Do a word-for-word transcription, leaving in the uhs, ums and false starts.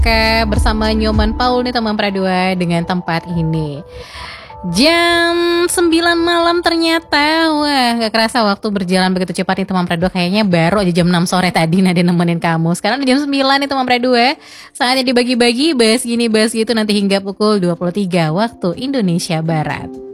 Kakak bersama Nyoman Paul nih teman Pradua dengan tempat ini. Jam sembilan malam ternyata. Wah, gak kerasa waktu berjalan begitu cepat nih teman Pradua. Kayaknya baru aja jam enam sore tadi Nade nemenin kamu. Sekarang udah jam sembilan nih teman Pradua. Saatnya dibagi-bagi, bahas gini bahas gitu nanti hingga pukul dua puluh tiga waktu Indonesia Barat.